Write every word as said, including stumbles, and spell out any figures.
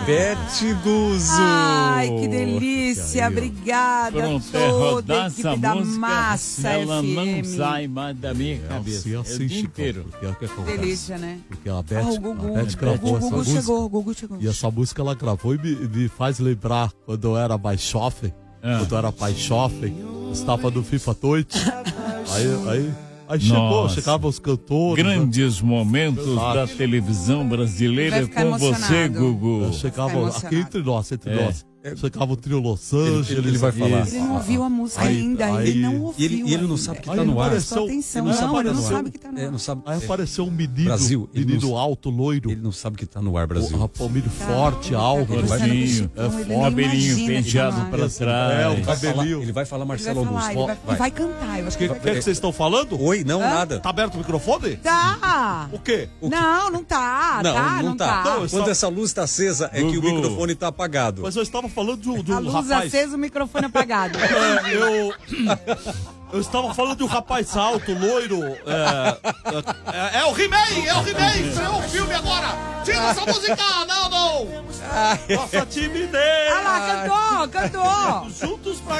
Bete Guzzo. Ai, que delícia. Obrigada Pronto, a é toda rodar a essa equipe da música, Massa ela F M. não sai mais da minha cabeça. É É o assim, dia Chicão, inteiro. porque é o que acontece. Delícia, né? Porque a Beth, Ah, o Gugu. a Beth O gravou Gugu, essa Gugu música. chegou, o Gugu chegou. E essa música ela gravou e me, me faz lembrar quando eu era mais jovem. Ah. Quando eu era mais jovem, estava no FIFA Noite. Aí, aí, aí chegou, Nossa. chegavam os cantores. Grandes momentos Verdade. da televisão brasileira Vai ficar com você, emocionado. Gugu. Né? Chegavam Fica aqui entre nós, entre É. nós. Chegava o trio Los Angeles. Ele- ele vai falar. Ele não ouviu a música Aí- ainda, aí- ele não E ouviu ele, e ele não ainda. sabe que Aí tá no ar. apareceu- Prestou atenção. ele Não, não ele não apareceu. sabe que tá no É, ar. não sabe, Aí é, apareceu um menino, Brasil, ele menino não- alto, loiro. ele não sabe que tá no ar, O Brasil. rapaz, um menino Cara, forte, alto. ele vai Gordinho, no Chicão, é ele nem cabelinho imagina que tá penteado no ar. pra É, trás. o Ele vai falar, cabelinho. ele vai falar Ele vai Marcelo falar, Augusto. ele vai, Vai. vai cantar, eu acho O que que, ele que, que vocês estão falando? Oi, não, Hã? nada. Tá aberto o microfone? Tá! O quê? Não, não tá, Não, tá, não tá. Não, eu Quando só- essa luz tá acesa, é que o Gugu. microfone tá apagado. Mas eu estava falando de um, de A um luz rapaz. acesa, o microfone apagado. É, eu. Eu estava falando de um rapaz alto, loiro. É, é, é o He-Man! É o He-Man! Estreou o filme agora! Tira essa música! Não, não! Nossa timidez! Ah lá, cantou, cantou! Juntos pra